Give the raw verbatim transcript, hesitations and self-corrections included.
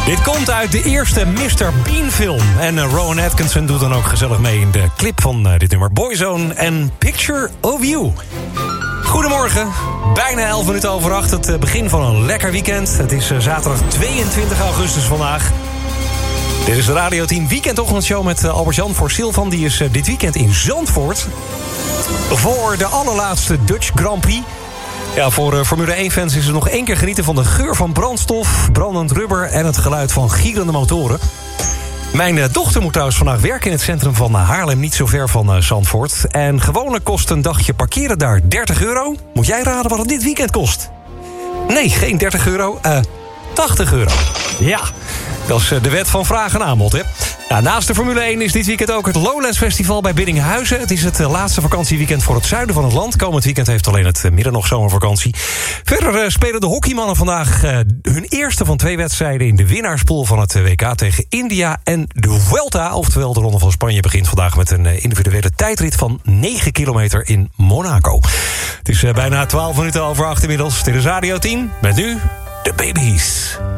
Dit komt uit de eerste mister Bean film. En uh, Rowan Atkinson doet dan ook gezellig mee in de clip van uh, dit nummer. Boyzone en Picture of You. Goedemorgen, bijna elf minuten over acht. Het uh, begin van een lekker weekend. Het is uh, zaterdag tweeëntwintig augustus vandaag. Dit is de Radio tien Weekendochtendshow met uh, Albert-Jan voor Silvan. Die is uh, dit weekend in Zandvoort voor de allerlaatste Dutch Grand Prix. Ja, voor uh, Formule één-fans is er nog één keer genieten van de geur van brandstof, brandend rubber en het geluid van gierende motoren. Mijn uh, dochter moet trouwens vandaag werken in het centrum van uh, Haarlem, niet zo ver van uh, Zandvoort. En gewoonlijk kost een dagje parkeren daar dertig euro. Moet jij raden wat het dit weekend kost? Nee, geen dertig euro, uh, tachtig euro. Ja, dat is uh, de wet van vraag en aanbod, hè. Nou, naast de Formule één is dit weekend ook het Lowlands Festival bij Biddinghuizen. Het is het uh, laatste vakantieweekend voor het zuiden van het land. Komend weekend heeft alleen het uh, midden nog zomervakantie. Verder uh, spelen de hockeymannen vandaag uh, hun eerste van twee wedstrijden in de winnaarspool van het uh, W K tegen India en de Vuelta. Oftewel, de Ronde van Spanje begint vandaag met een uh, individuele tijdrit van negen kilometer in Monaco. Het is uh, bijna twaalf minuten over acht inmiddels. Dit is Radio tien, met nu de Babies.